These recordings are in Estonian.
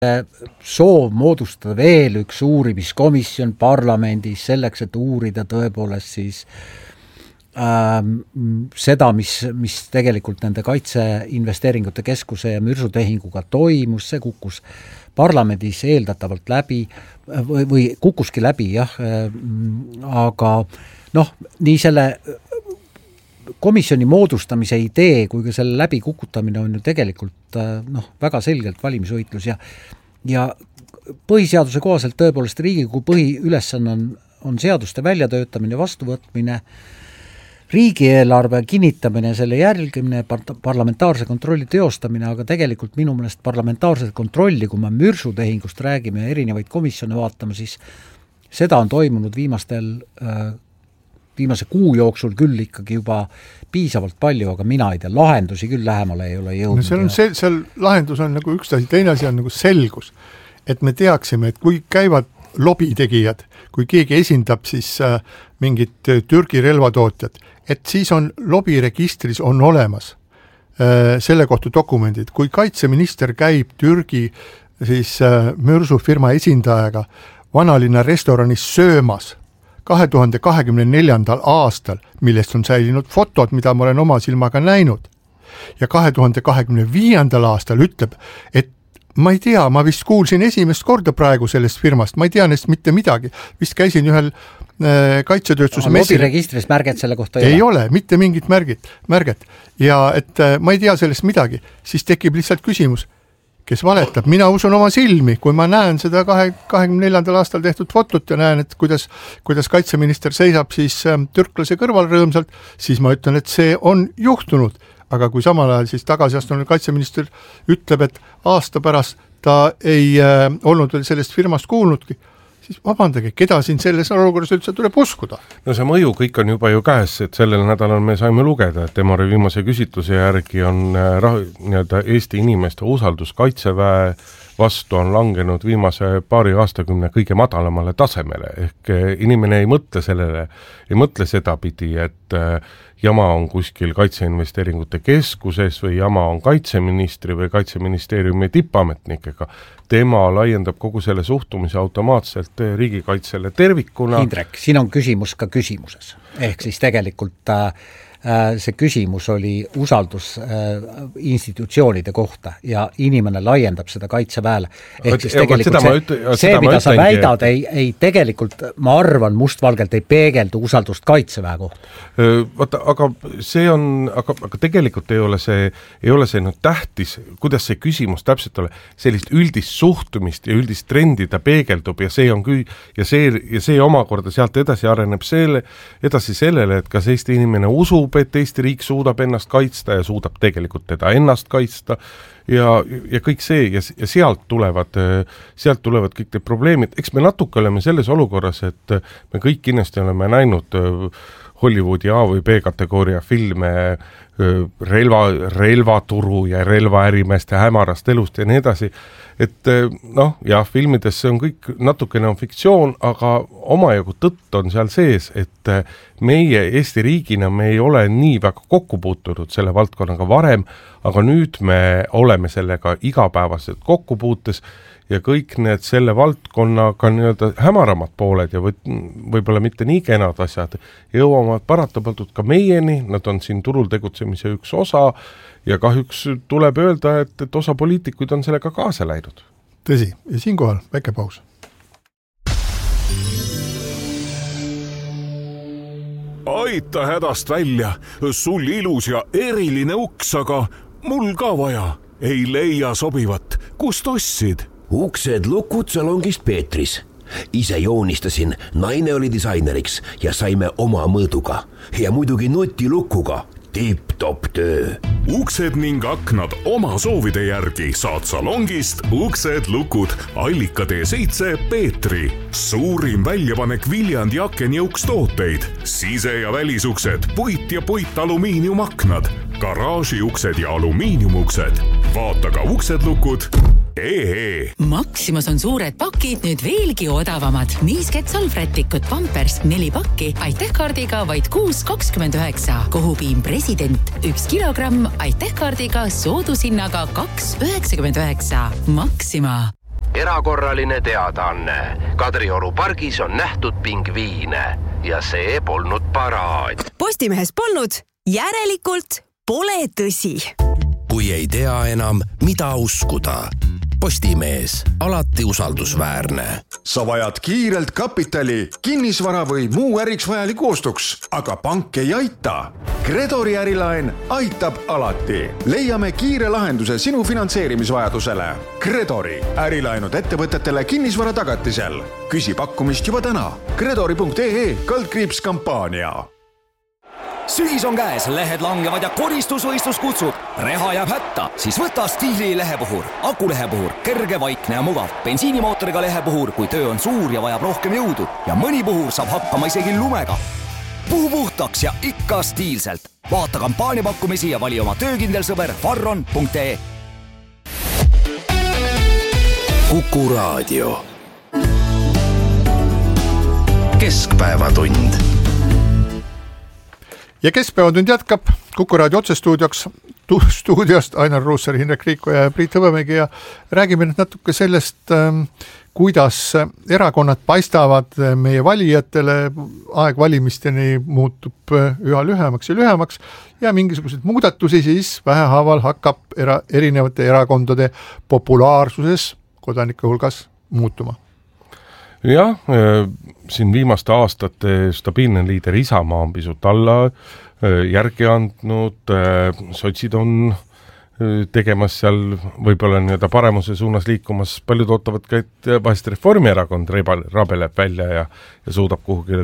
soov moodustada veel üks uurimiskomisjon parlamendis selleks, et uurida tõepoolest siis seda, mis tegelikult nende kaitseinvesteeringute keskuse ja mürsutehinguga toimus, see kukkus parlamendis eeldatavalt läbi või kukkuski läbi, jah, aga nii selle komisjoni moodustamise idee kui ka selle läbikukutamine on ju tegelikult väga selgelt valimisvõitlus ja põhiseaduse kohaselt tõepoolest Riigikogu põhiülesanne on seaduste väljatöötamine, vastuvõtmine, riigieelarve kinnitamine, selle jälgimine, parlamentaarse kontrolli teostamine, aga tegelikult minu meelest parlamentaarset kontrolli, kui me mürsutehingust räägime ja erinevaid komisjone vaatame, siis seda on toimunud viimase kuu jooksul küll ikkagi juba piisavalt palju, aga mina ei tea, lahendusi küll lähemale ei ole jõudnud. Seal lahendus on nagu üks asi, teine asi on nagu selgus, et me teaksime, et kui käivad lobitegijad, kui keegi esindab siis mingit Türgi relvatootjat, et siis on lobiregistris on olemas selle kohta dokumendid. Kui kaitseminister käib Türgi siis mürsufirma esindajaga vanalinna restoranis söömas 2024. aastal, millest on säilinud fotod, mida ma olen oma silmaga näinud, ja 2025. aastal ütleb, et ma ei tea, ma vist kuulsin esimest korda praegu sellest firmast, ma ei tea neist mitte midagi, vist käisin ühel kaitsetööstuse messil. Lobiregistris märget selle kohta ei ole, mitte mingit märget. Ja et ma ei tea sellest midagi, siis tekib lihtsalt küsimus, kes valetab. Mina usun oma silmi, kui ma näen seda 24. aastal tehtud fotot ja näen, et kuidas kaitseminister seisab siis türklase kõrval rõõmsalt, siis ma ütlen, et see on juhtunud. Aga kui samal ajal siis tagasiastunud kaitseminister ütleb, et aasta pärast ta ei olnud veel sellest firmast kuulnudki, siis vabandage, keda siin selles olukorras üldse tuleb uskuda? No see mõju kõik on juba ju käes, et sellel nädalal me saime lugeda, et Emori viimase küsitluse järgi on Eesti inimeste usaldus kaitseväe vastu on langenud viimase paari aastakümne kõige madalamale tasemele, ehk inimene ei mõtle sedapidi, et jama on kuskil kaitseinvesteeringute keskuses või jama on kaitseministri või kaitseministeeriumi tippametnikega. Tema laiendab kogu selle suhtumise automaatselt riigikaitsele tervikuna. Indrek, siin on küsimus ka küsimuses. Ehk siis tegelikult see küsimus oli usaldus institutsioonide kohta ja inimene laiendab seda kaitseväele. Ehk siis tegelikult see mida sa väidad, ei tegelikult, ma arvan, mustvalgelt ei peegeldu usaldust kaitseväe kohta. Vaata, aga tegelikult ei ole see tähtis, kuidas see küsimus täpselt ole. Sellist üldist suhtumist ja üldist trendi ta peegeldub ja see omakorda sealt edasi areneb edasi sellele, et kas Eesti inimene usub, et Eesti riik suudab ennast kaitsta ja suudab tegelikult teda ennast kaitsta ja kõik see ja sealt tulevad kõik need probleemid. Eks me natuke oleme selles olukorras, et me kõik kindlasti oleme näinud Hollywoodi A või B kategooria filme relvaturu ja relvaärimeeste hämarast elust ja nii edasi, et filmides see on kõik natukene on fiktsioon, aga omajagu tõtt on seal sees, et meie Eesti riigina me ei ole nii väga kokku puutunud selle valdkonnaga varem, aga nüüd me oleme sellega igapäevaselt kokkupuutes ja kõik need selle valdkonnaga hämaramad pooled ja võib-olla mitte nii kenad asjad jõuavad paratamatult ka meieni, nad on siin turul tegutsemise üks osa ja kahjuks tuleb öelda, et osa poliitikuid on sellega kaasa läinud. Tõsi, ja siinkohal väike paus. Aita hädast välja, sul ilus ja eriline uks, aga mul ka vaja. Ei leia sobivat, kust ostsid? Uksed lukud salongist Peetris. Ise joonistasin, naine oli disaineriks ja saime oma mõõduga. Ja muidugi nutilukuga. Tipp-top töö. Uksed ning aknad oma soovide järgi saad salongist Uksed lukud Allika T7 Peetri. Suurim väljapanek Viljandi akenjõuks tooteid. Sise- ja välisuksed, puit ja puitalumiiniumaknad, garaažiuksed ja alumiiniumuksed. Vaata ka Uksed lukud. Maximas on suured pakid nüüd veelgi odavamad. Niisket salvrätikut Pampers 4 pakki Aitähkaardiga vaid 6,29. Kohupiim President 1 kilogramm Aitähkaardiga soodushinnaga 2,99. Maxima. erakorraline teadaanne. Kadrioru pargis on nähtud pingviine ja see polnud paraad. Postimehes polnud, järelikult pole tõsi. Kui ei tea enam, mida uskuda. Postimees, alati usaldusväärne. Sa vajad kiirelt kapitali, kinnisvara või muu äriks vajaliku ostuks, aga pank ei aita. Credori ärilaen aitab alati. Leiame kiire lahenduse sinu finantseerimisvajadusele. Credori, ärilaenud ettevõtetele kinnisvara tagatisel. Küsi pakkumist juba täna. Credori.ee/kampaania. Sügis on käes, lehed langevad ja koristusvõistlus kutsub. Reha jääb hätta, siis võta Stiili lehepuhur. Akulehepuhur, kerge, vaikne ja mugav. Bensiinimootoriga lehepuhur, kui töö on suur ja vajab rohkem jõudu. Ja mõni puhur saab hakkama isegi lumega. Puhu puhtaks ja ikka stiilselt. Vaata kampaaniapakkumisi ja vali oma töökindel sõber farron.ee. Kuku Raadio. Keskpäevatund. Ja Keskpäevatund jätkab Kuku Raadio otsestuudiost Ainar Ruussaar, Hindrek Riiko ja Priit Hõbemägi ja räägime nüüd natuke sellest, kuidas erakonnad paistavad meie valijatele, aeg valimisteni muutub üha lühemaks ja lühemaks ja mingisuguseid muudatusi siis vähehaaval hakkab erinevate erakondade populaarsuses kodanike hulgas muutuma. Jah, siin viimaste aastate stabiilne liider Isamaa on pisut alla järgi andnud, sotsid on tegemas seal võib-olla nii-öelda paremuse suunas liikumas, paljud ootavad ka, et vahest Reformierakond rabeleb välja ja suudab kuhugile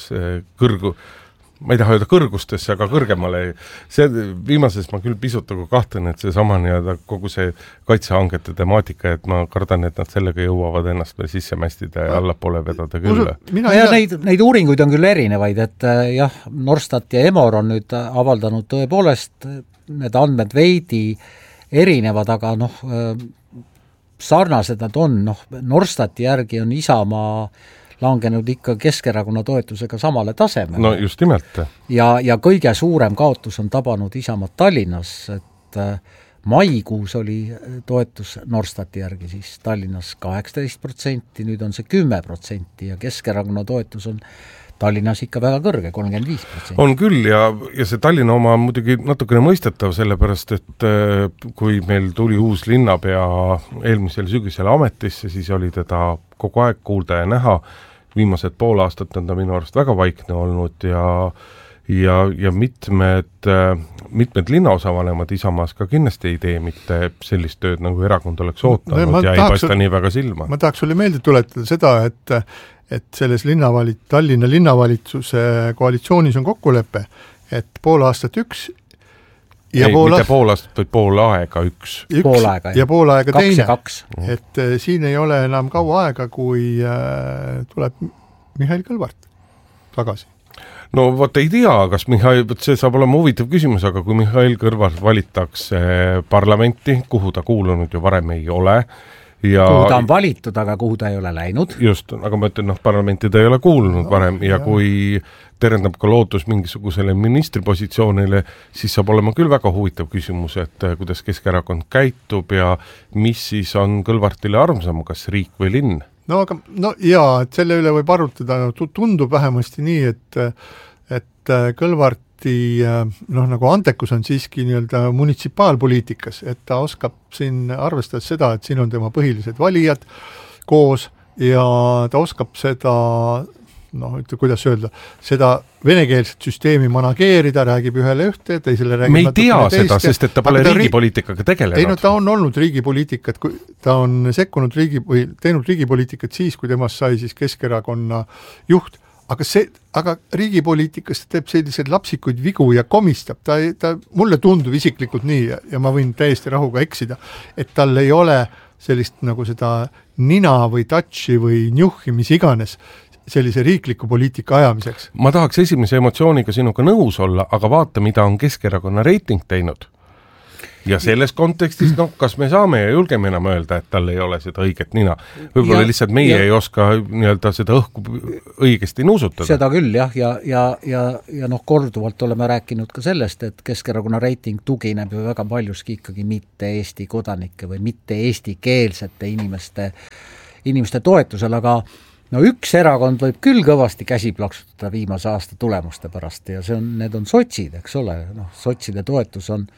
ma ei taha öelda kõrgustesse, aga kõrgemale. See viimases ma küll pisut kahtlen, et see sama nii-öelda kogu see kaitsehangete temaatika, et ma kardan, et nad sellega jõuavad ennast veel sisse mästida ja allapoole vedada küll. Ja neid uuringuid on küll erinevaid, et jah, Norstat ja Emor on nüüd avaldanud tõepoolest need andmed veidi erinevad, aga sarnased nad on, Norstati järgi on Isamaa langenud ikka Keskerakonna toetusega samale tasemele. No just nimelt. Ja kõige suurem kaotus on tabanud Isamaad Tallinnas, et maikuus oli toetus Norstati järgi siis Tallinnas 18%, nüüd on see 10% ja Keskerakonna toetus on Tallinnas ikka väga kõrge, 35%. On küll ja see Tallinna oma on muidugi natukene mõistetav, sellepärast et kui meil tuli uus linnapea eelmisel sügisel ametisse, siis oli teda kogu aeg kuulda ja näha. Viimased pool aastat on ta minu arust väga vaikne olnud ja mitmed linnaosavanemad Isamaas ka kindlasti ei tee mitte sellist tööd, nagu erakond oleks ootanud ja ei paista nii väga silma. Ma tahaks sulle meelde tuletada seda, et selles Tallinna linnavalitsuse koalitsioonis on kokkulepe, et pool aastat üks ja mitte pool aastat, vaid pool aega üks ja pool aega teine. 2. Et siin ei ole enam kaua aega, kui tuleb Mihhail Kõlvart tagasi. No vot ei tea, kas see saab olema huvitav küsimus, aga kui Mihhail Kõlvart valitaks parlamenti, kuhu ta kuulunud ju varem ei ole, kuhu ta on valitud, aga kuhu ta ei ole läinud. Just, aga ma ütlen, parlamenti ta ei ole kuulunud varem ja kui terendab ka lootus mingisugusele ministripositsioonile, siis saab olema küll väga huvitav küsimus, et kuidas Keskerakond käitub ja mis siis on Kõlvartile armsam, kas riik või linn? Et selle üle võib arutada, tundub vähemasti nii, et Kõlvarti nagu antekus on siiski nii-öelda munitsipaalpoliitikas, et ta oskab siin arvestada seda, et siin on tema põhilised valijad koos ja ta oskab seda kuidas öelda, seda venekeelset süsteemi manageerida, räägib ühele ühte, teisele räägib me ei tea seda, sest et ta pole riigipoliitikaga tegelenud. Ta on olnud riigipoliitikat, ta on sekkunud teinud riigipoliitikat siis, kui temast sai siis Keskerakonna juht, aga riigipoliitikas ta teeb selliseid lapsikuid vigu ja komistab, ta mulle tundub isiklikult nii ja ma võin täiesti rahuga eksida, et tal ei ole sellist nagu seda nina või touchi või njuhhi, mis iganes sellise riikliku poliitika ajamiseks. Ma tahaks esimese emotsiooniga sinuga nõus olla, aga vaata, mida on Keskerakonna reiting teinud. Ja selles kontekstis, kas me saame ja julgeme enam öelda, et tal ei ole seda õiget nina. Võib-olla lihtsalt meie ei oska nii-öelda seda õhku õigesti nuusutada. Seda küll, jah, ja korduvalt oleme rääkinud ka sellest, et Keskerakonna reiting tugineb ju väga paljuski ikkagi mitte Eesti kodanike või mitte eestikeelsete inimeste inimeste toetusel, aga no üks erakond võib küll kõvasti käsi plaksutada viimase aasta tulemuste pärast ja need on sotsid, eks ole, sotside toetus on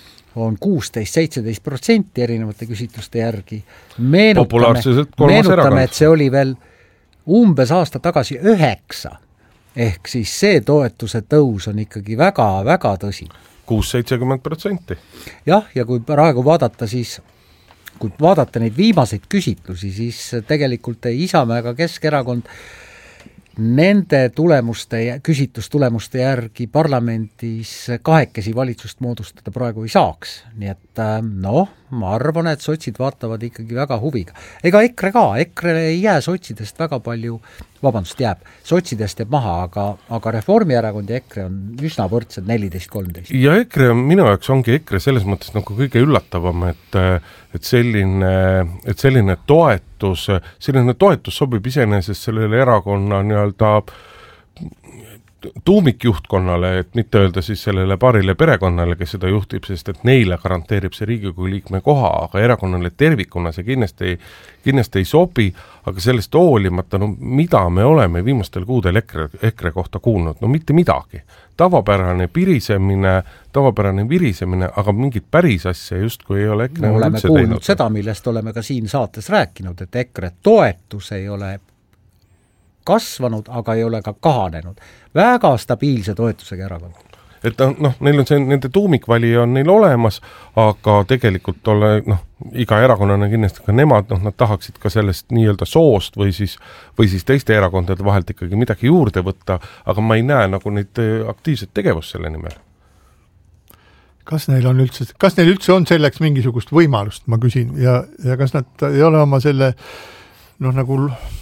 16-17% erinevate küsitluste järgi. Meenutame, et see oli veel umbes aasta tagasi 9, ehk siis see toetuse tõus on ikkagi väga-väga tõsi. 6-70%. Jah, ja kui praegu vaadata, siis kui vaadata neid viimaseid küsitlusi, siis tegelikult Isamaa ega Keskerakond nende küsitlustulemuste järgi parlamendis kahekesi valitsust moodustada praegu ei saaks. Nii et ma arvan, et sotsid vaatavad ikkagi väga huviga. Ega EKRE ka, EKRE ei jää sotsidest väga palju, jääb sotsidest jääb maha, aga Reformierakond ja EKRE on üsna võrdsed 14-13. Ja EKRE minu jaoks ongi EKRE selles mõttes nagu kõige üllatavam, et selline toetus sobib iseenesest sellele erakonna nii-öelda tuumikjuhtkonnale, et mitte öelda siis sellele paarile perekonnale, kes seda juhtib, sest et neile garanteerib see Riigikogu liikme koha, aga erakonnale tervikuna see kindlasti ei sobi, aga sellest hoolimata, mida me oleme viimastel kuudel EKRE kohta kuulnud, mitte midagi. Tavapärane virisemine, aga mingit päris asja justkui ei ole EKRE oleme kuulnud seda, millest oleme ka siin saates rääkinud, et EKRE toetus ei ole kasvanud, aga ei ole ka kahanenud. Väga stabiilse toetusega erakond. Et neil on nende tuumikvalija on neil olemas, aga tegelikult iga erakonnana kindlasti ka nemad, nad tahaksid ka sellest nii-öelda soost või siis teiste erakondade vahelt ikkagi midagi juurde võtta, aga ma ei näe nagu neid aktiivset tegevust selle nimel. Kas neil üldse on selleks mingisugust võimalust, ma küsin, ja kas nad ei ole oma selle nagu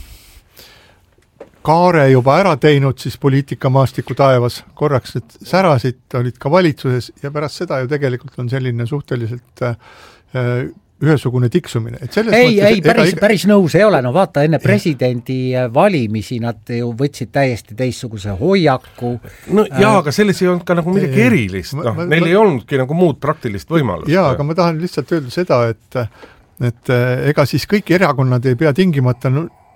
kaare juba ära teinud siis poliitikamaastiku taevas, korraks need särasid olid ka valitsuses ja pärast seda ju tegelikult on selline suhteliselt ühesugune tiksumine. Et päris nõus ei ole, vaata enne presidendi valimisi nad ju võtsid täiesti teistsuguse hoiaku. Aga selles ei olnud ka nagu midagi erilist, neil ei olnudki nagu muud praktilist võimalust. Jaa, aga ma tahan lihtsalt öelda seda, et ega siis kõik erakonnad ei pea tingimata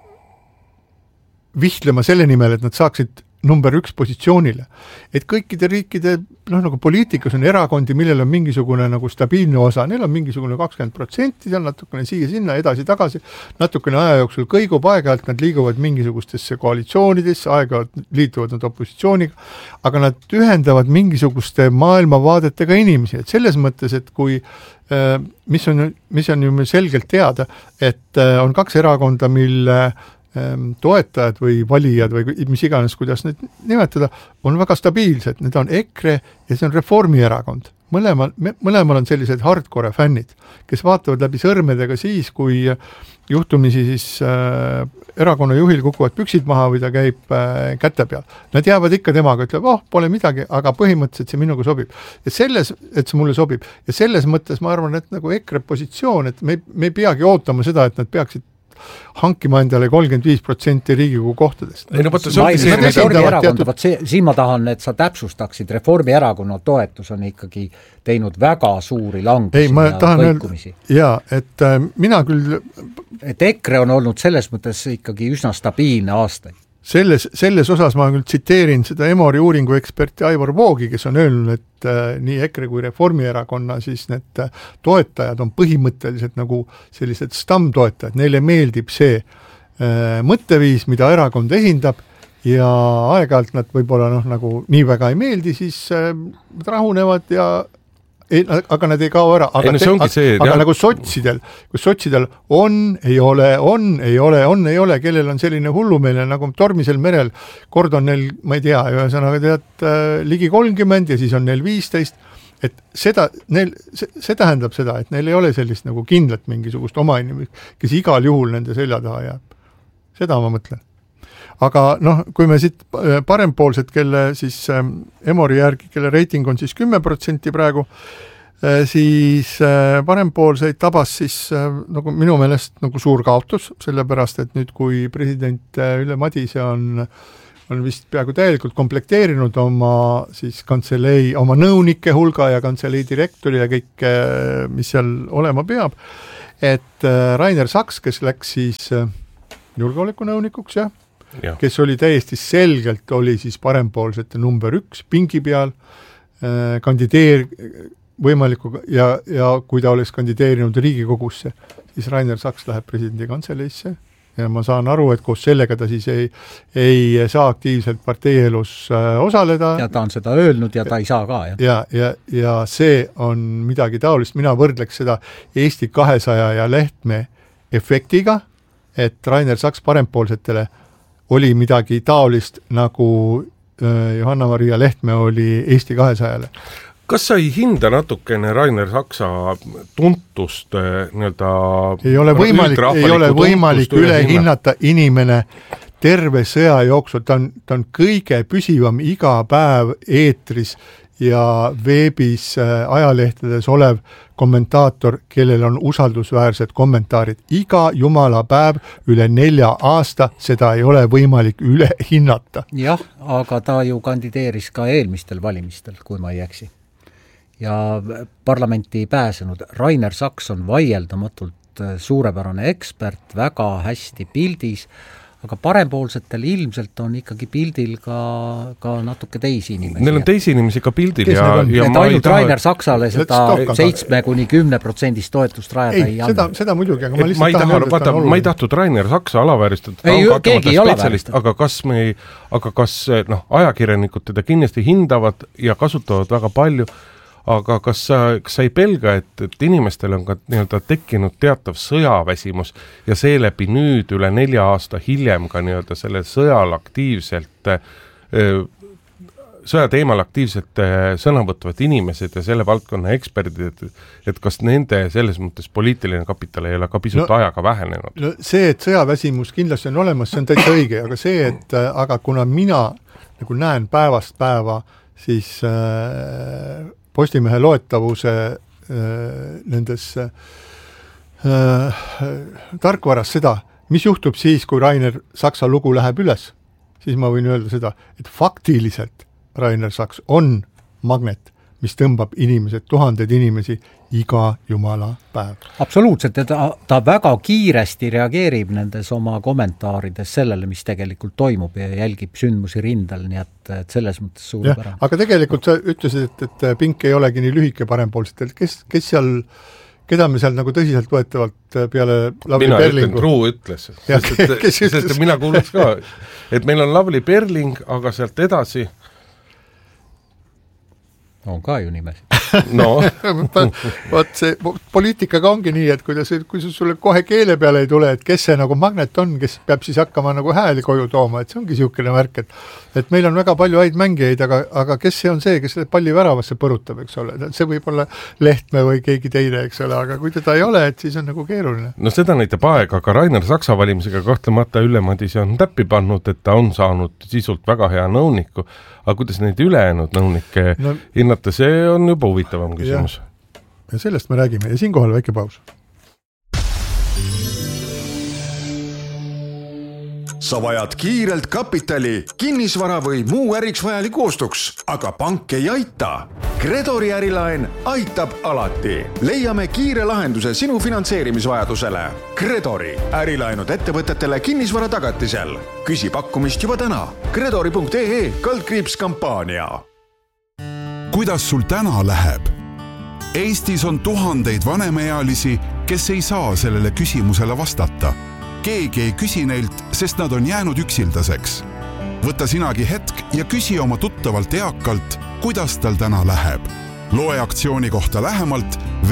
vihtlema selle nimel, et nad saaksid number 1 positsioonile. Et kõikide riikide nagu poliitikas on erakondi, millel on mingisugune nagu stabiilne osa, neil on mingisugune 20%, seal natukene siia-sinna, edasi-tagasi, natukene aja jooksul kõigub, aeg-ajalt nad liiguvad mingisugustesse koalitsioonidesse, aeg-ajalt liituvad nad opositsiooniga, aga nad ühendavad mingisuguste maailmavaadetega inimesi, et selles mõttes, et kui mis on ju selgelt teada, et on 2 erakonda, mille toetajad või valijad või mis iganes, kuidas neid nimetada, on väga stabiilsed. Need on EKRE ja see on Reformierakond. Mõlemal on sellised hardcore fännid, kes vaatavad läbi sõrmedega siis, kui juhtumisi siis erakonna juhil kukuvad püksid maha või ta käib käte peal. Nad jäävad ikka temaga, ütleb, pole midagi, aga põhimõtteliselt see minuga sobib. Ja et see mulle sobib. Ja selles mõttes ma arvan, et nagu EKRE positsioon, et me ei peagi ootama seda, et nad peaksid hankima endale 35% Riigikogu kohtadest. Siin ma tahan, et sa täpsustaksid, Reformierakonna toetus on ikkagi teinud väga suuri langusi ja kõikumisi. Et mina küll... Et EKRE on olnud selles mõttes ikkagi üsna stabiilne aastaid. Selles osas ma küll tsiteerin seda Emori uuringu eksperti Aivar Voogi, kes on öelnud, et nii EKRE kui Reformierakonna siis need toetajad on põhimõtteliselt nagu sellised stammtoetajad, neile meeldib see mõtteviis, mida erakond esindab ja aeg-ajalt nad võib-olla nagu nii väga ei meeldi, siis rahunevad ja aga nad ei kao ära, aga nagu sotsidel, kus sotsidel ei ole, kellel on selline hullumeelne nagu tormisel merel, kord on neil, ma ei tea, ühesõnaga ligi 30 ja siis on neil 15, et see tähendab seda, et neil ei ole sellist nagu kindlat mingisugust oma inimest, kes igal juhul nende selja taha jääb. Seda ma mõtlen. Aga kui me siit parempoolsed, kelle siis Emori järgi, kelle reiting on siis 10% praegu, siis parempoolseid tabas siis nagu minu meelest nagu suur kaotus, sellepärast, et nüüd kui president Ülle Madise on vist peaaegu täielikult komplekteerinud oma siis kantselei, oma nõunike hulga ja kantselei direktori ja kõik, mis seal olema peab, et Rainer Saks, kes läks siis julgeolekunõunikuks, kes oli täiesti selgelt, oli siis parempoolsete number 1 pingi peal, võimaliku ja kui ta oleks kandideerinud Riigikogusse, siis Rainer Saks läheb presidendi kantseleisse ja ma saan aru, et koos sellega ta siis ei saa aktiivselt parteielus osaleda. Ja ta on seda öelnud ja ta ei saa ka. Ja see on midagi taolist, mina võrdleks seda Eesti 200 ja Lehtme efektiga, et Rainer Saks parempoolsetele oli midagi taolist, nagu Johanna-Maria Lehtme oli Eesti 200-le. Kas sa ei hinda natukene Rainer Saksa tuntust nii-öelda ei ole võimalik üle hinnata inimene terve sõja jooksul, ta on kõige püsivam iga päev eetris ja veebis ajalehtedes olev kommentaator, kellel on usaldusväärsed kommentaarid. Iga jumala päev üle 4 aasta, seda ei ole võimalik üle hinnata. Jah, aga ta ju kandideeris ka eelmistel valimistel, kui ma ei eksi. Ja parlamenti ei pääsenud. Rainer Saks on vaieldamatult suurepärane ekspert, väga hästi pildis, aga parempoolsetel ilmselt on ikkagi pildil ka natuke teisi inimesi. Neil on teisi inimesi ka pildil ja ainult Rainer Saksale seda 7–10% toetust rajada ei anna. Seda muidugi, aga ma lihtsalt ma ei tahtnud Rainer Saksa alavääristada, ta on kahtlemata spetsialist, aga kas ajakirjanikud teda kindlasti hindavad ja kasutavad väga palju, aga kas sa ei pelga, et inimestel on ka nii-öelda tekkinud teatav sõjaväsimus ja seeläbi nüüd üle 4 aasta hiljem ka nii-öelda selle sõja teemal aktiivselt sõna võtvad inimesed ja selle valdkonna eksperdid, et kas nende selles mõttes poliitiline kapital ei ole ka pisut ajaga vähenenud? No see, et sõjaväsimus kindlasti on olemas, see on täitsa õige, aga see, et aga kuna mina nagu näen päevast päeva, siis Postimehe loetavuse nendes tarkvaras seda, mis juhtub siis, kui Rainer Saksa lugu läheb üles, siis ma võin öelda seda, et faktiliselt Rainer Saks on magnet, mis tõmbab inimesed, tuhanded inimesi iga jumala päev. Absoluutselt, ja ta väga kiiresti reageerib nendes oma kommentaarides sellele, mis tegelikult toimub ja jälgib sündmusi rindel, nii et selles mõttes suurepärane. Aga tegelikult sa ütlesid, et pink ei olegi nii lühike parempoolsetel. Kes seal, keda me seal nagu tõsiselt võetavalt peale Lavly Perlingu? Ruu ütles. Sest mina kuuluks ka, et meil on Lavly Perling, aga sealt edasi on ka ju nimesi. No. Vaat see poliitikaga ongi nii, et kui sulle kohe keele peale ei tule, et kes see nagu magnet on, kes peab siis hakkama nagu hääli koju tooma, et see ongi siukene märk, et meil on väga palju häid mängijaid, aga kes see on see, kes palli väravasse põrutab, eks ole, see võib olla Lehtme või keegi teine, eks ole, aga kui teda ei ole, et siis on nagu keeruline. No seda näitab aeg, aga Rainer Saksa valimisega kahtlemata Ülle Madise on täppi pannud, et ta on saanud sisult väga hea nõuniku, aga kuidas neid ülejäänud nõunikke hinnata, see on juba huvitavam küsimus. Ja sellest me räägime ja siinkohal väike paus. Sa vajad kiirelt kapitali, kinnisvara või muu äriks vajalik ostuks, aga pank ei aita. Gredori ärilaen aitab alati. Leiame kiire lahenduse sinu finantseerimisvajadusele. Gredori ärilaenud ettevõtetele kinnisvara tagatisel. Küsi pakkumist juba täna. Gredori.ee/kampaania. Kuidas sul täna läheb? Eestis on tuhandeid vanemaealisi, kes ei saa sellele küsimusele vastata. Keegi ei küsi neilt, sest nad on jäänud üksildaseks. Võta sinagi hetk ja küsi oma tuttavalt eakalt, kuidas tal täna läheb. Loe aktsiooni kohta lähemalt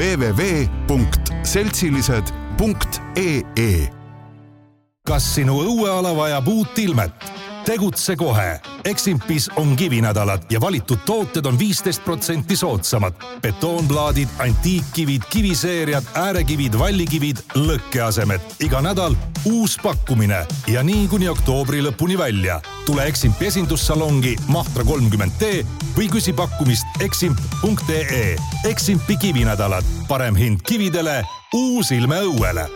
www.seltsilised.ee. Kas sinu õueala vajab uut ilmet? Tegutse kohe. Eximpis on kivinädalad ja valitud tooted on 15% soodsamad. Betoonplaadid, antiikkivid, kiviseeriad, äärekivid, vallikivid, lõkkeasemed. Iga nädal uus pakkumine ja nii kuni oktoobri lõpuni välja. Tule Eximpi esindussalongi Mahtra 30T või küsi pakkumist eximp.ee. Eximpi kivinädalad. Parem hind kividele, uus ilme õuele.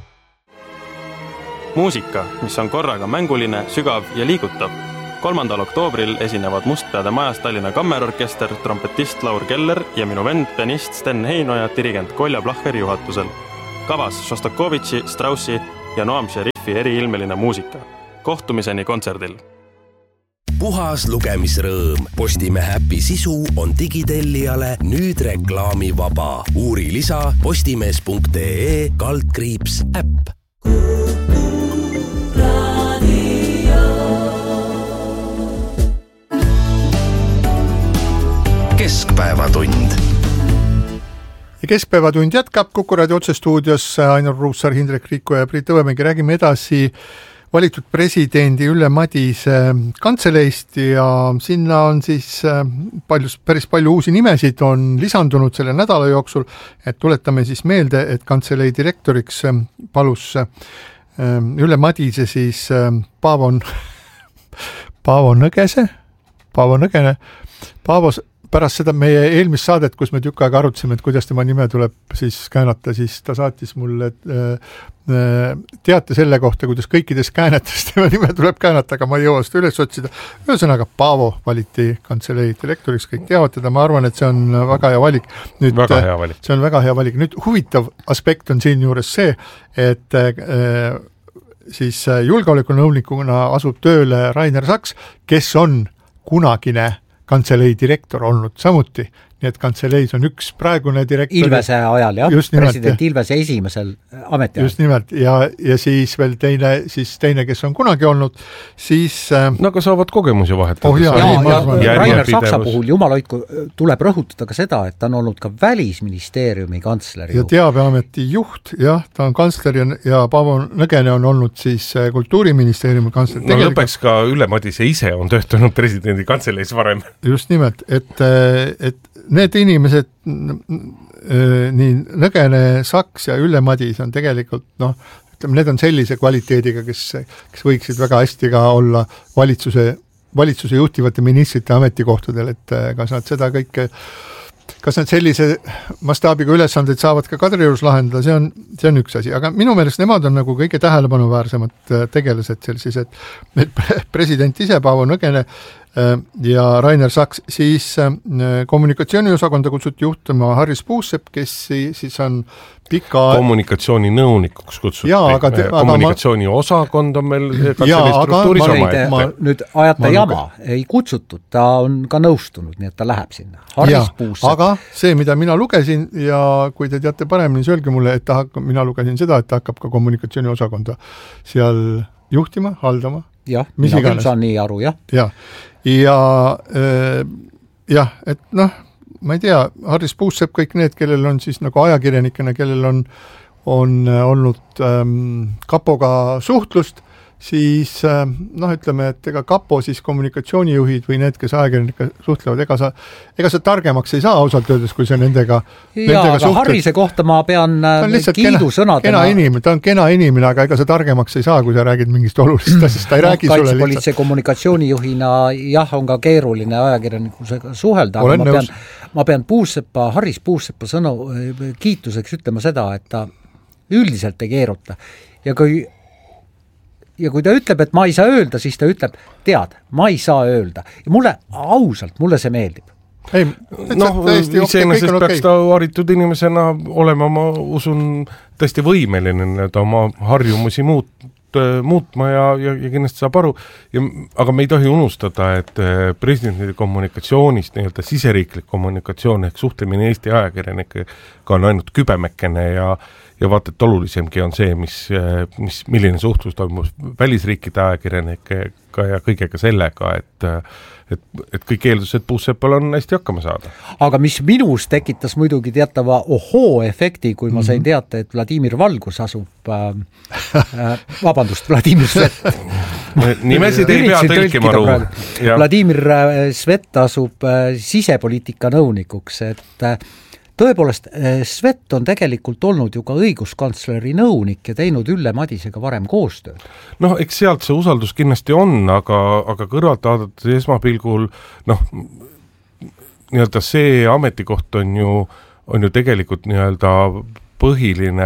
Muusika, mis on korraga mänguline, sügav ja liigutav. 3. oktoobril esinevad Mustpeade majas Tallinna Kammerorkester, trompetist Laur Keller ja minu vend, pianist Sten Heino ja dirigent Kolja Placher juhatusel. Kavas Šostakovitši, Straussi ja Noam Šerifi eriilmeline muusika. Kohtumiseni kontserdil. Puhas lugemisrõõm. Postimehe äpi sisu on digitellijale nüüd reklaamivaba. Uuri lisa postimees.ee/äpp. Keskpäevatund. Ja Keskpäevatund jätkab Kuku raadio otsestuudios Ainar Ruussaar, Hindrek Riiko ja Priit Õuemägi. Räägime edasi valitud presidendi Ülle Madise kantseleist ja sinna on siis päris palju uusi nimesid on lisandunud selle nädala jooksul, et tuletame siis meelde, et kantseleid direktoriks palus Ülle Madise siis Paavo Nõgene. Pärast seda meie eelmist saadet, kus me tükk aega arutasime, et kuidas tema nime tuleb siis käänata, siis ta saatis mulle teate selle kohta, kuidas kõikides käänetes tema nime tuleb käänata, aga ma ei jõua seda üles otsida. Ühesõnaga, Paavo valiti kantseleid direktoriks, kõik teavad teda, ma arvan, et see on väga hea valik. See on väga hea valik. Nüüd huvitav aspekt on siin juures see, et siis julgeolekunõunikuna asub tööle Rainer Saks, kes on kunagine kantselei direktor olnud samuti, nii et kantseleis on üks praegune direktor. Ilvese ajal, jah, president Ilvese esimesel ametiajal. Just nimelt, ja siis veel teine, kes on kunagi olnud, siis... No aga saavad kogemusi vahetada. Ja Rainer Saksa puhul jumalaitku tuleb rõhutada ka seda, et ta on olnud ka Välisministeeriumi kantsleri. Ja teabeameti juht, jah, ta on kantsler ja Paavo Nõgene on olnud siis Kultuuriministeeriumi kantsler. No lõpeks ka Ülle Madise ise on töötanud presidendi kantseleis varem. Just nimelt, et need inimesed, nii Nõgene, Saks ja Ülle Madis on tegelikult, ütleme, need on sellise kvaliteediga, kes võiksid väga hästi ka olla valitsuse juhtivate ministrite ametikohtadel, et kas nad sellise mastaabiga ülesandeid saavad ka Kadriorus lahendada, see on üks asi, aga minu meelest nemad on nagu kõige tähelepanuväärsemad tegelased sellises, et president ise, Paavo Nõgene ja Rainer Saks, siis kommunikatsiooniosakonda kutsuti juhtuma Harris Puusepp, kes siis on kommunikatsiooninõunikuks kutsuti. Kommunikatsiooniosakond on meil struktuuris oma ette. Nüüd ajata jama ei kutsutud, ta on ka nõustunud, nii et ta läheb sinna. Harris Puusepp. Aga see, mida mina lugesin ja kui te teate paremini, siis öelge mulle, et mina lugesin seda, et ta hakkab ka kommunikatsiooniosakonda seal juhtima, haldama. Jah, mina küll saan nii aru, jah. Ja, et ma ei tea, Harris Puusepp, kõik need, kellel on siis nagu ajakirjanikena, kellel on olnud kapoga suhtlust, siis ütleme, et ega kapo siis kommunikatsioonijuhid või need, kes ajakirjanika suhtlevad, ega sa targemaks ei saa ausalt öeldes, kui see nendega aga Harrise kohta ma pean kiidusõnadena. Ta on kena inimene, aga ega sa targemaks ei saa, kui sa räägid mingist olulist asjast, ta ei räägi sulle lihtsalt. Kaitsepolitsei kommunikatsioonijuhina on ka keeruline ajakirjanikusega suhelda, aga ma pean Harris Puuseppa kiituseks ütlema seda, et ta üldiselt ei keeruta ja kui ta ütleb, et ma ei saa öelda, siis ta ütleb, ma ei saa öelda. Ja mulle see meeldib. Iseenesest peaks ta haritud inimesena olema, ma usun, tõesti võimeline oma harjumusi muutma ja kindlasti saab aru. Aga me ei tohi unustada, et presidendi kommunikatsioonist, nii-öelda siseriiklik kommunikatsioon ehk suhtlemine Eesti ajakirjanikega on ainult kübemekene ja vaata, et olulisemgi on see, milline suhtlus toimub välisriikide ajakirjanikega ja kõigega sellega, et kõik eeldused Puuseppal on hästi hakkama saada. Aga mis minus tekitas muidugi teatava ohoo-efekti, kui ma sain teata, et Vladimir Valgus asub Vladimir Svet. Nimesid ei pea tõlkima ruu. Vladimir Svet asub sisepoliitika nõunikuks, et tõepoolest, Svet on tegelikult olnud ju ka õiguskantsleri nõunik ja teinud Ülle Madisega varem koostööd. Eks sealt see usaldus kindlasti on, aga kõrvalt vaadates esmapilgul, nii-öelda see ametikoht on ju tegelikult nii-öelda põhiline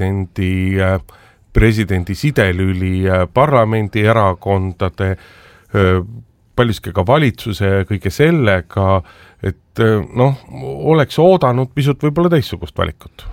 presidendi sidelüli parlamendi erakondade, paljuski ka valitsuse ja kõige sellega, et oleks oodanud pisut võib-olla teissugust valikut.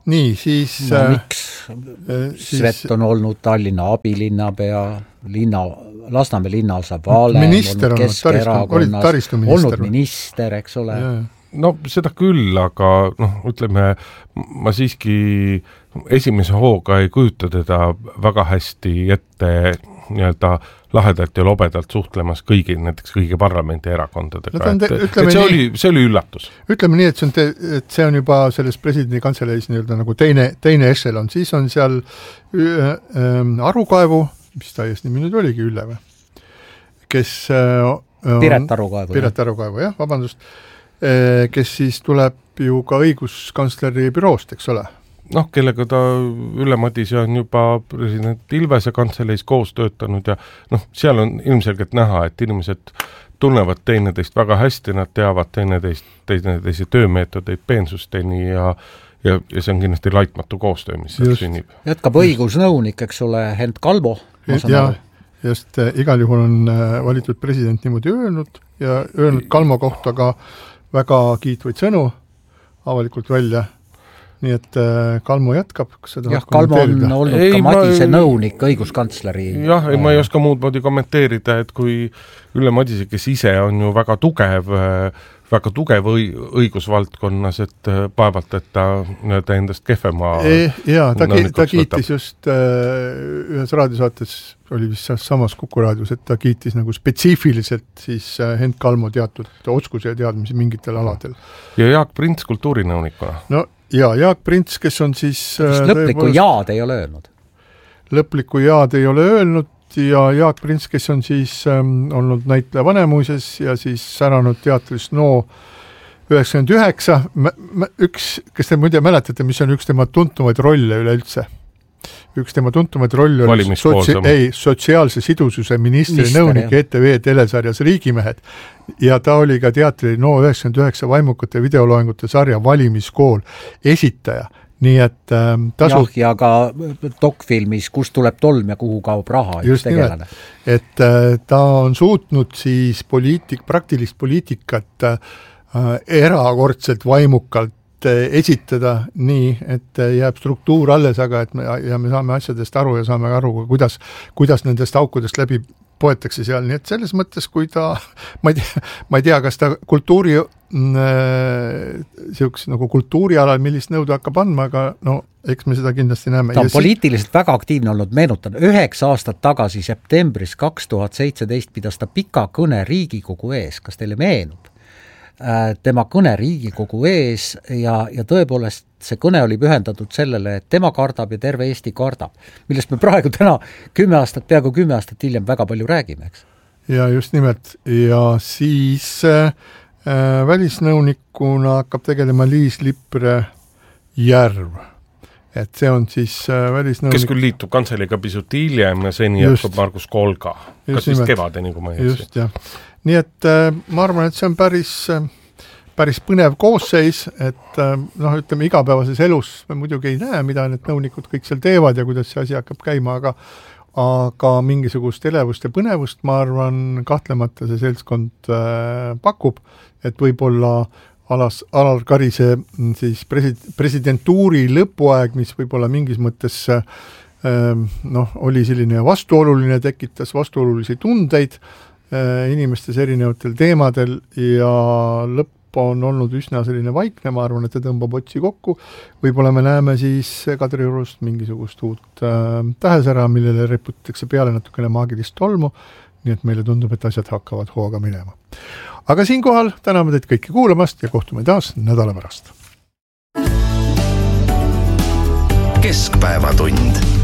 nii, siis miks Svet on olnud Tallinna abilinnapea, Lasnamäe linnaosa valem, minister olnud Keskerakonnas, olnud minister, eks ole. No seda küll, aga ütleme, ma siiski esimese hooga ei kujuta teda väga hästi ette nii-öelda lahedalt ja lobedalt suhtlemas näiteks kõigi parlamendierakondadega. See oli üllatus. Ütleme nii, et see on juba selles presidendi kantseleis nii-öelda nagu teine ešelon. Siis on seal Arukaevu, mis ta ees nimi nüüd oligi, Ülle või? Kes Piret Arukaevu. Piret Arukaevu, jah, vabandust. Kes siis tuleb ju ka õiguskantsleri büroost, eks ole? Kellega ta Ülle Madise on juba president Ilvese kantseleis koos töötanud ja seal on ilmselgelt näha, et inimesed tunnevad teineteist väga hästi, nad teavad teineteise töömeetodeid peensusteni ja see on kindlasti laitmatu koostöö, mis sünnib. Jätkab õigusnõunik, eks ole, Hent Kalmo. Just igal juhul on valitud president niimoodi öelnud ja öelnud Kalmo kohta ka väga kiitvaid sõnu avalikult välja. Nii et Kalmo jätkab. Kalmo on olnud ka Madise nõunik õiguskantsleri. Jah, ma ei oska muud moodi kommenteerida, et kui Ülle Madise, kes ise on ju väga tugev õigusvaldkonnas, et paevalt, et ta endast kehvema ta kiitis just ühes raadiosaates, oli vist samas Kuku raadios, et ta kiitis nagu spetsiifiliselt siis Hent Kalmo teatud oskuse ja teadmisi mingitel aladel. Ja Jaak Prints kultuurinõunikuna. No Jaak Prints, kes on siis lõplikku jaad ei ole öelnud. Lõplikku jaad ei ole öelnud ja Jaak Prints, kes on siis olnud näitleja Vanemuises ja siis säranud teatris 99. Kes te muide mäletate, mis on üks tema tuntumaid rolle üleüldse? Üks tema tuntumaid rolle oli sotsiaalse sidususe ministri nõunik ETV telesarjas Riigimehed ja ta oli ka teatri 99 vaimukate videoloengute sarja Valimiskool esitaja. Nii et tasub... ja ka dokfilmis Kust tuleb tolm ja kuhu kaob raha. Just nimelt, et ta on suutnud siis praktilist poliitikat erakordselt vaimukalt esitada nii, et jääb struktuur alles, aga me saame asjadest aru ja saame aru, kuidas nendest aukudest läbi poetakse seal, nii et selles mõttes, kui ta, ma ei tea, kas ta nagu kultuurialal, millist nõudu hakkab andma, aga eks me seda kindlasti näeme. Ta on poliitiliselt väga aktiivne olnud, meenutan, 9 aastat tagasi septembris 2017 pidas ta pika kõne Riigikogu ees, kas teile meenub? Tema kõne Riigikogu ees ja tõepoolest see kõne oli pühendatud sellele, et tema kardab ja terve Eesti kardab, millest me praegu täna peaaegu 10 aastat hiljem väga palju räägime, eks? Ja just nimelt. Ja siis välisnõunikuna hakkab tegelema Liis Lippre Järv. Et see on siis välisnõunik... Kes küll liitub kantseliga pisut hiljem ja seni jätkub Margus Kolga. Kas vist kevadeni, kui ma ei just, jah. Nii et ma arvan, et see on päris põnev koosseis, et ütleme igapäevases elus me muidugi ei näe, mida need nõunikud kõik seal teevad ja kuidas see asi hakkab käima, aga mingisugust elevust ja põnevust, ma arvan, kahtlemata see seltskond pakub, et võib-olla Alar Karise siis presidentuuri lõpuaeg, mis võib-olla mingis mõttes oli selline vastuoluline, tekitas vastuolulisi tundeid inimestes erinevatel teemadel ja lõpp on olnud üsna selline vaikne, ma arvan, et ta tõmbab otsi kokku. Võib-olla me näeme siis Kadriorust mingisugust uut tähesära, millele reputatakse peale natukene maagilist tolmu, nii et meile tundub, et asjad hakkavad hooga minema. Aga siinkohal täname teid kõiki kuulamast ja kohtume taas nädala pärast. Keskpäevatund.